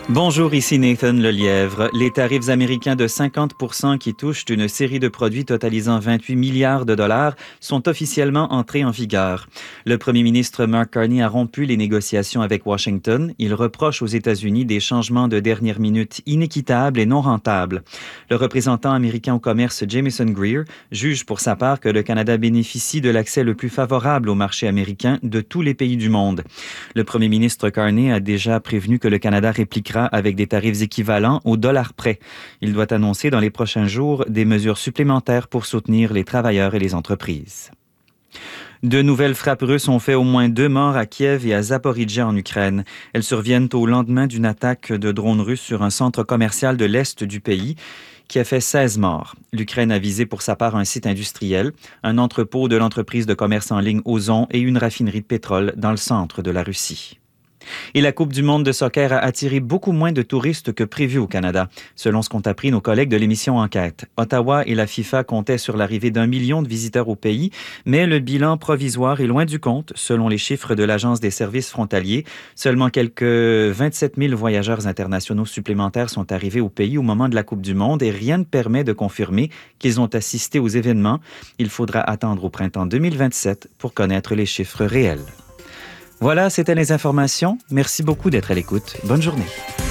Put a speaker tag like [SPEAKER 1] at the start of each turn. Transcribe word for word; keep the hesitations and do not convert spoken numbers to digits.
[SPEAKER 1] Bonjour, ici Nathan Lelièvre. Les tarifs américains de cinquante pour cent qui touchent une série de produits totalisant vingt-huit milliards de dollars sont officiellement entrés en vigueur. Le premier ministre Mark Carney a rompu les négociations avec Washington. Il reproche aux États-Unis des changements de dernière minute inéquitables et non rentables. Le représentant américain au commerce Jameson Greer juge pour sa part que le Canada bénéficie de l'accès le plus favorable au marché américain de tous les pays du monde. Le premier ministre Carney a déjà prévenu que le Canada répliquera avec des tarifs équivalents au dollar près. Il doit annoncer dans les prochains jours des mesures supplémentaires pour soutenir les travailleurs et les entreprises. De nouvelles frappes russes ont fait au moins deux morts à Kiev et à Zaporijjia en Ukraine. Elles surviennent au lendemain d'une attaque de drones russes sur un centre commercial de l'Est du pays qui a fait seize morts. L'Ukraine a visé pour sa part un site industriel, un entrepôt de l'entreprise de commerce en ligne Ozon et une raffinerie de pétrole dans le centre de la Russie. Et la Coupe du monde de soccer a attiré beaucoup moins de touristes que prévu au Canada, selon ce qu'ont appris nos collègues de l'émission Enquête. Ottawa et la FIFA comptaient sur l'arrivée d'un million de visiteurs au pays, mais le bilan provisoire est loin du compte, selon les chiffres de l'Agence des services frontaliers. Seulement quelques vingt-sept mille voyageurs internationaux supplémentaires sont arrivés au pays au moment de la Coupe du monde et rien ne permet de confirmer qu'ils ont assisté aux événements. Il faudra attendre au printemps deux mille vingt-sept pour connaître les chiffres réels. Voilà, c'était les informations. Merci beaucoup d'être à l'écoute. Bonne journée.